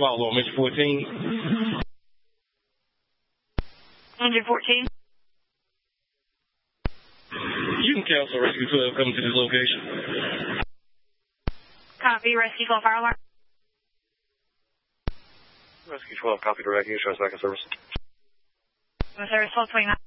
Bravo on Engine 14. Engine 14. You can cancel Rescue 12 coming to this location. Copy, Rescue 12 fire alarm. Rescue 12, copy direct. Insurance back in service. Service 1229.